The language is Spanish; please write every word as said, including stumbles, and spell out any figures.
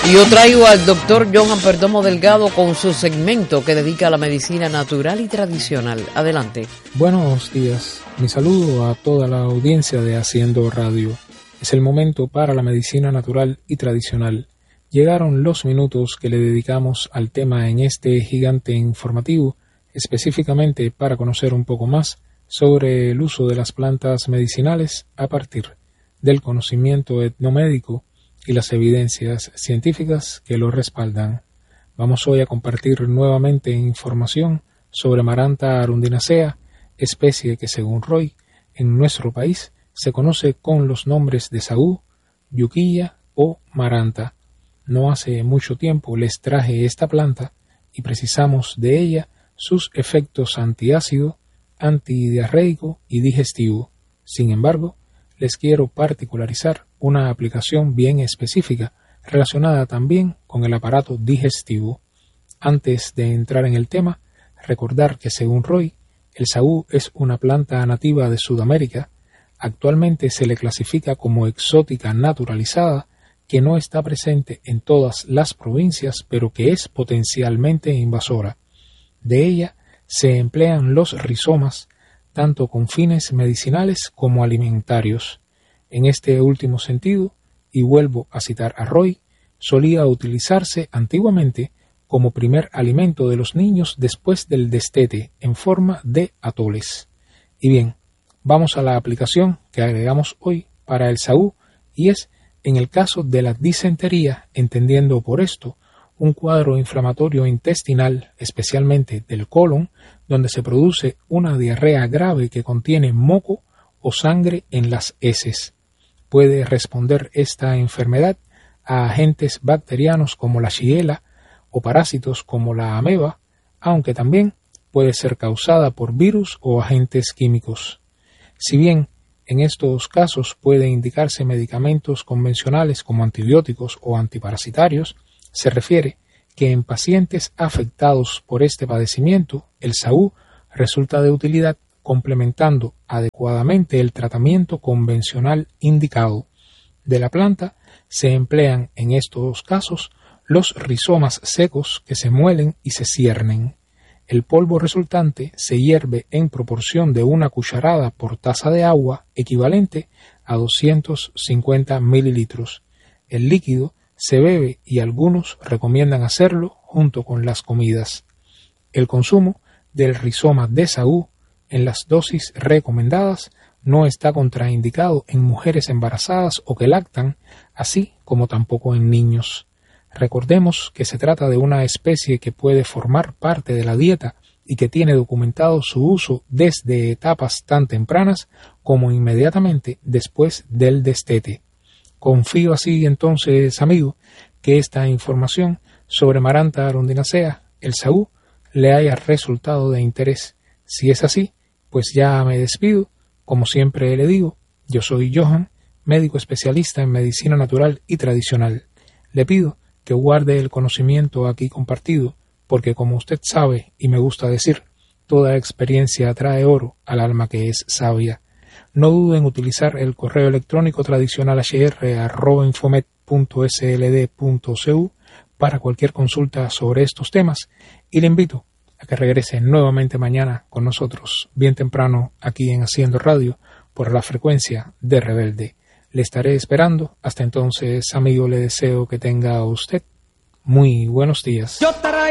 Y yo traigo al doctor Johan Perdomo Delgado con su segmento que dedica a la medicina natural y tradicional. Adelante. Buenos días. Mi saludo a toda la audiencia de Haciendo Radio. Es el momento para la medicina natural y tradicional. Llegaron los minutos que le dedicamos al tema en este gigante informativo, específicamente para conocer un poco más sobre el uso de las plantas medicinales a partir del conocimiento etnomédico y las evidencias científicas que lo respaldan. Vamos hoy a compartir nuevamente información sobre Maranta arundinacea, especie que según Roy, en nuestro país se conoce con los nombres de sagú, yuquilla o maranta. No hace mucho tiempo les traje esta planta y precisamos de ella sus efectos antiácido, antidiarreico y digestivo. Sin embargo, les quiero particularizar una aplicación bien específica relacionada también con el aparato digestivo. Antes de entrar en el tema, recordar que según Roy, el sagú es una planta nativa de Sudamérica. Actualmente se le clasifica como exótica naturalizada, que no está presente en todas las provincias, pero que es potencialmente invasora. De ella se emplean los rizomas, tanto con fines medicinales como alimentarios. En este último sentido, y vuelvo a citar a Roy, solía utilizarse antiguamente como primer alimento de los niños después del destete en forma de atoles. Y bien, vamos a la aplicación que agregamos hoy para el sagú, y es en el caso de la disentería, entendiendo por esto un cuadro inflamatorio intestinal, especialmente del colon, donde se produce una diarrea grave que contiene moco o sangre en las heces. Puede responder esta enfermedad a agentes bacterianos como la Shigella o parásitos como la ameba, aunque también puede ser causada por virus o agentes químicos. Si bien en estos casos puede indicarse medicamentos convencionales como antibióticos o antiparasitarios, se refiere que en pacientes afectados por este padecimiento, el sagú resulta de utilidad complementando adecuadamente el tratamiento convencional indicado. De la planta se emplean en estos casos los rizomas secos que se muelen y se ciernen. El polvo resultante se hierve en proporción de una cucharada por taza de agua, equivalente a doscientos cincuenta mililitros. El líquido se bebe y algunos recomiendan hacerlo junto con las comidas. El consumo del rizoma de sagú en las dosis recomendadas no está contraindicado en mujeres embarazadas o que lactan, así como tampoco en niños. Recordemos que se trata de una especie que puede formar parte de la dieta y que tiene documentado su uso desde etapas tan tempranas como inmediatamente después del destete. Confío así entonces, amigo, que esta información sobre Maranta arundinacea, el sagú, le haya resultado de interés. Si es así, pues ya me despido. Como siempre le digo, yo soy Johan, médico especialista en medicina natural y tradicional. Le pido que guarde el conocimiento aquí compartido, porque como usted sabe y me gusta decir, toda experiencia trae oro al alma que es sabia. No duden en utilizar el correo electrónico tradicional hr arroba infomet punto sld punto cu para cualquier consulta sobre estos temas, y le invito a que regrese nuevamente mañana con nosotros, bien temprano, aquí en Haciendo Radio, por la frecuencia de Rebelde. Le estaré esperando. Hasta entonces, amigo, le deseo que tenga usted muy buenos días.